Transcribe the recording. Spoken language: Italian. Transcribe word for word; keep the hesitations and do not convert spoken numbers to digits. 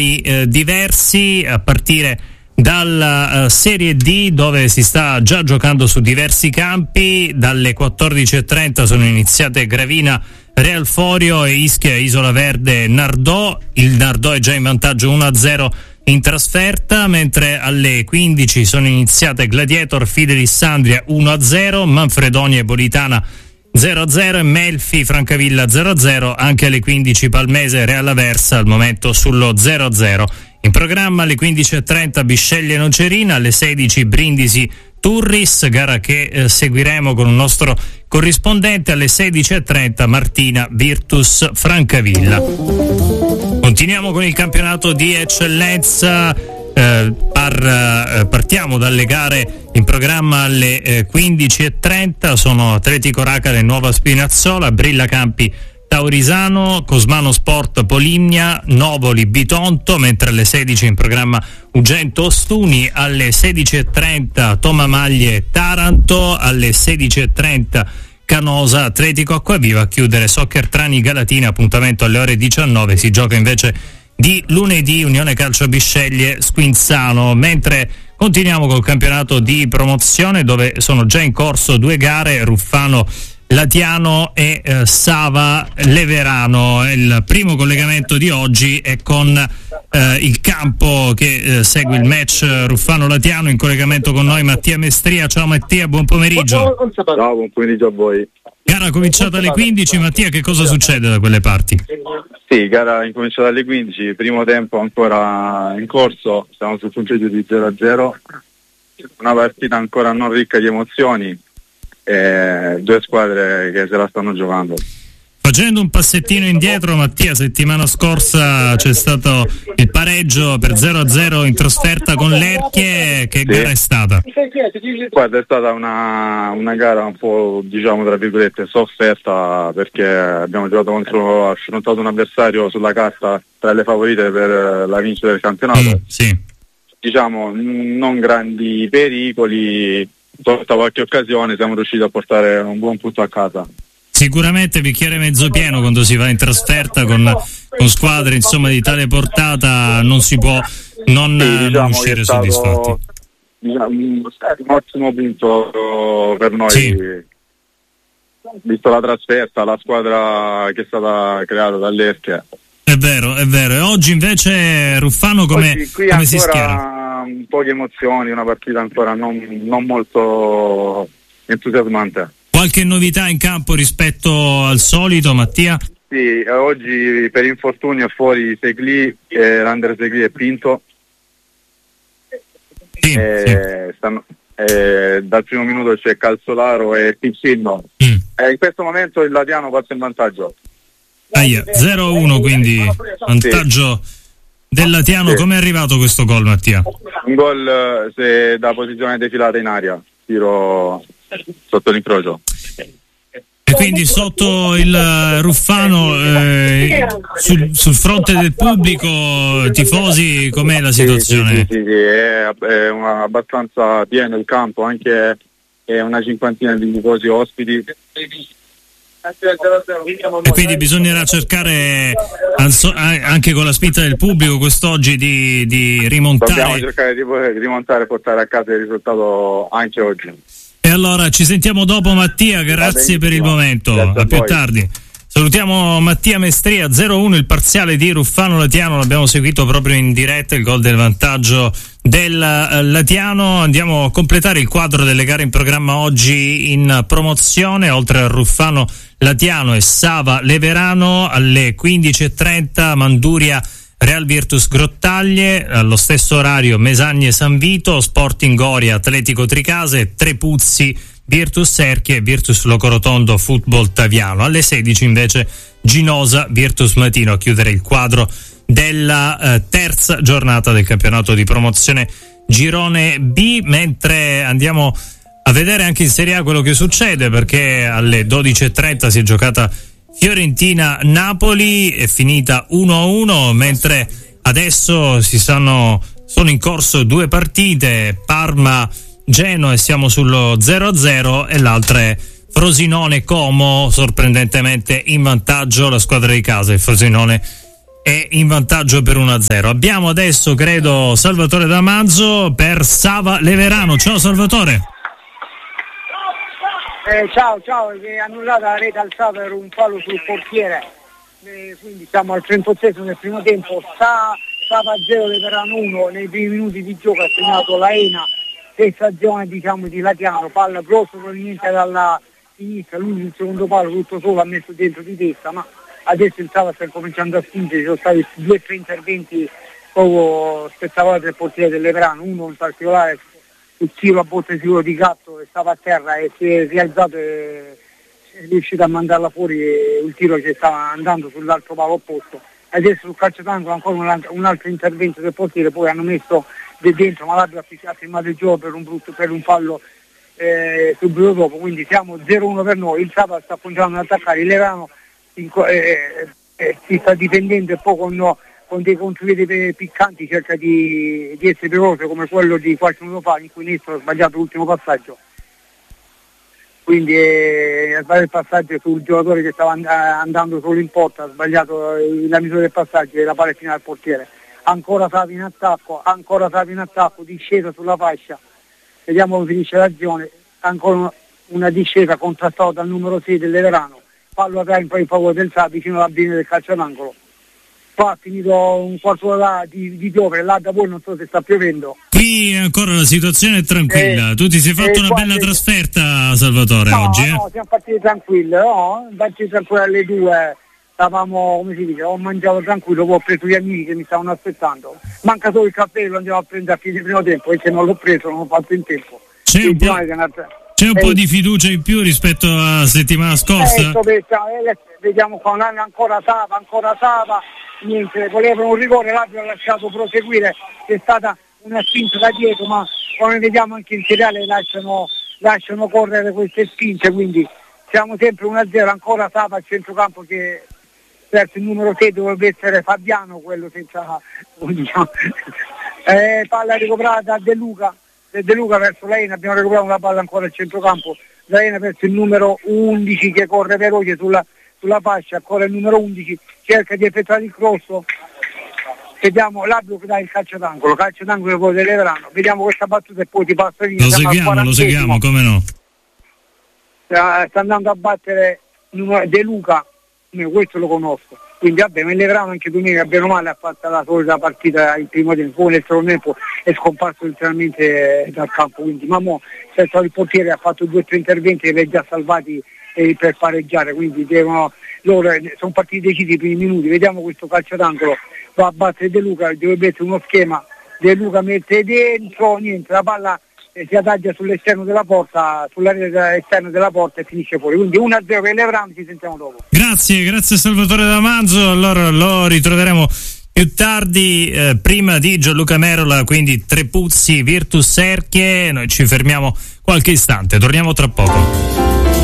eh, diversi, a partire dalla uh, Serie D, dove si sta già giocando su diversi campi. Dalle quattordici e trenta sono iniziate Gravina Real Forio e Ischia Isola Verde Nardò. Il Nardò è già in vantaggio uno a zero in trasferta, mentre alle quindici sono iniziate Gladiator Fidelis Andria uno a zero, Manfredonia e Politana zero a zero e Melfi Francavilla zero a zero. Anche alle quindici Palmese Real Aversa al momento sullo zero a zero. In programma alle quindici e trenta Bisceglie Nocerina, alle sedici Brindisi Turris, gara che eh, seguiremo con un nostro corrispondente. Alle sedici e trenta Martina Virtus Francavilla. Continuiamo con il campionato di eccellenza. Eh, par, eh, partiamo dalle gare in programma alle eh, quindici e trenta. Sono Atletico Racare Nuova Spinazzola, Brilla Campi Taurisano, Cosmano Sport Poligna, Novoli Bitonto, mentre alle sedici in programma Ugento Ostuni. Alle sedici e trenta Toma Maglie Taranto, alle sedici e trenta Canosa Atletico Acquaviva. A chiudere Soccer Trani Galatina, appuntamento alle ore diciannove. Si gioca invece di lunedì Unione Calcio Bisceglie Squinzano, mentre continuiamo col campionato di promozione, dove sono già in corso due gare: Ruffano Latiano e eh, Sava Leverano. Il primo collegamento di oggi è con eh, il campo che eh, segue il match Ruffano Latiano. In collegamento con noi Mattia Mestria. Ciao Mattia, buon pomeriggio. Ciao, buon pomeriggio a voi. Gara cominciata alle quindici. Mattia, che cosa succede da quelle parti? Sì, gara incominciata alle quindici, primo tempo ancora in corso, siamo sul punteggio di zero a zero, una partita ancora non ricca di emozioni. Eh, due squadre che se la stanno giocando. Facendo un passettino indietro, Mattia, settimana scorsa c'è stato il pareggio per zero a zero in trasferta con l'Erchie. Che sì. Gara è stata? Guarda, è stata una, una gara un po', diciamo tra virgolette, sofferta, perché abbiamo giocato contro, affrontato un avversario sulla carta tra le favorite per la vincita del campionato. Mm, sì. Diciamo non grandi pericoli, tolta qualche occasione siamo riusciti a portare un buon punto a casa. Sicuramente bicchiere mezzo pieno quando si va in trasferta con, con squadre insomma di tale portata, non si può non, sì, diciamo non uscire soddisfatti. Diciamo, un ottimo punto per noi, sì. Visto la trasferta, la squadra che è stata creata dall'Erchie. È vero, è vero. E oggi invece Ruffano come, oggi, qui come si schiera? Un po' di emozioni, una partita ancora non, non molto entusiasmante. Qualche novità in campo rispetto al solito, Mattia? Sì, oggi per infortunio è fuori Segli, eh, Lander Segli e Pinto. Sì, eh, sì. Stanno, eh, dal primo minuto c'è Calzolaro e Piccino. Mm. Eh, in questo momento il Latiano passa in vantaggio. Aia, zero a uno, quindi vantaggio sì. del Latiano. Sì. Come è arrivato questo gol, Mattia? Un gol se da posizione defilata in aria, tiro sotto l'incrocio. E quindi sotto il Ruffano, eh, sul, sul fronte del pubblico, tifosi, com'è la situazione? Sì, sì, sì, sì. È, è una, abbastanza pieno il campo, anche è una cinquantina di tifosi ospiti. E quindi bisognerà cercare anche con la spinta del pubblico quest'oggi di, di rimontare. Dobbiamo cercare di rimontare e portare a casa il risultato anche oggi. E allora ci sentiamo dopo, Mattia, grazie per il momento, a, a più tardi. Salutiamo Mattia Mestria. Zero a uno il parziale di Ruffano Latiano, l'abbiamo seguito proprio in diretta, il gol del vantaggio del Latiano. Andiamo a completare il quadro delle gare in programma oggi in promozione. Oltre a Ruffano Latiano e Sava Leverano, alle quindici e trenta Manduria Real Virtus Grottaglie, allo stesso orario Mesagne San Vito, Sporting Goria Atletico Tricase, Trepuzzi Virtus Erchie e Virtus Locorotondo Football Taviano. Alle sedici invece Ginosa Virtus Matino a chiudere il quadro della eh, terza giornata del campionato di promozione Girone B, mentre andiamo a vedere anche in Serie A quello che succede, perché alle dodici e trenta si è giocata Fiorentina-Napoli, è finita uno a uno, mentre adesso si stanno, sono in corso due partite, Parma-Genoa e siamo sullo zero a zero, e l'altra è Frosinone-Como, sorprendentemente in vantaggio la squadra di casa, il Frosinone è in vantaggio per uno a zero. Abbiamo adesso, credo, Salvatore Damanzo per Sava Leverano. Ciao Salvatore. Eh, ciao, ciao, che è annullata la rete alzata per un fallo sul portiere, eh, quindi siamo al trentottesimo del primo tempo. Sa, Sava zero Leverano uno, nei primi minuti di gioco ha segnato Laena, stessa zona diciamo di Latiano, palla grosso proveniente dalla sinistra, lui il secondo palo tutto solo ha messo dentro di testa, ma adesso il Sava sta cominciando a spingere, ci sono stati due o tre interventi poco spettacolari del portiere del Leverano, uno in particolare il tiro a botte sicuro di Gatto che stava a terra e si è rialzato e è riuscito a mandarla fuori e il tiro che stava andando sull'altro palo opposto. Adesso sul calcio d'angolo ancora un altro, un altro intervento del portiere, poi hanno messo di dentro, ma l'arbitro ha firmato il gioco per un brutto, per un fallo eh, subito dopo, quindi siamo zero uno per noi. Il Sava sta continuando ad attaccare, il Leverano eh, eh, si sta difendendo e poi con, no, con dei contropiedi piccanti cerca di, di essere veloce come quello di qualche minuto fa in cui Nestro ha sbagliato l'ultimo passaggio, quindi eh, ha sbagliato il passaggio sul giocatore che stava and- andando solo in porta, ha sbagliato la misura del passaggio e la palla finale al portiere. Ancora Savi in attacco, ancora Savi in attacco, discesa sulla fascia, vediamo come finisce l'azione, ancora una discesa contrastata dal numero sei del Leverano, fallo a in poi in favore del Savi vicino alla linea del calcio d'angolo. Qua ha finito un quarto d'ora di, di piovere, là da voi non so se sta piovendo. Qui ancora la situazione è tranquilla, eh, tu ti sei fatto eh, una bella trasferta Salvatore no, oggi? Eh? No, siamo partiti tranquilli, no, partiti tranquilli alle due. Stavamo, come si dice, ho mangiato tranquillo, poi ho preso gli amici che mi stavano aspettando. Manca solo il caffè, lo andiamo a prendere a fine di primo tempo, perché non l'ho preso, non l'ho fatto in tempo. C'è un, po', c'è un eh, po' di fiducia in più rispetto alla settimana scorsa? Eh, eh, vediamo qua, un anno ancora Sava, ancora Sava, niente, volevano un rigore, l'arbitro ha lasciato proseguire, c'è stata una spinta da dietro, ma come vediamo anche in seriale lasciano, lasciano correre queste spinte, quindi siamo sempre uno a zero, ancora Sava al centrocampo che certo il numero sei dovrebbe essere Fabiano, quello senza diciamo. eh, palla recuperata da De Luca, De Luca verso Laena, abbiamo recuperato una palla ancora al centrocampo, Laena verso il numero undici che corre veloce sulla, sulla fascia, ancora il numero undici, cerca di effettuare il cross, vediamo l'arbitro che dà il calcio d'angolo, calcio d'angolo che poi deleveranno, vediamo questa battuta e poi ti passa via. Lo seguiamo, lo seguiamo, come no? Sta andando a battere De Luca, questo lo conosco, quindi vabbè, me Leverano anche domenica bene o male ha fatto la solita partita il primo tempo, poi nel secondo tempo è scomparso letteralmente dal campo, quindi ma mo c'è stato il portiere, ha fatto due o tre interventi e li ha già salvati eh, per pareggiare, quindi devono, loro sono partiti decisi i primi minuti, vediamo questo calcio d'angolo, va a battere De Luca, dovrebbe essere uno schema, De Luca mette dentro, niente, la palla eh, si adagia sull'esterno della porta, sulla rete esterna della porta e finisce fuori, quindi uno a zero per Leverano, ci sentiamo dopo. Grazie, grazie Salvatore Damanzo, allora lo ritroveremo più tardi, eh, prima di Gianluca Merola, quindi Trepuzzi, Virtus Serchie, noi ci fermiamo qualche istante, torniamo tra poco.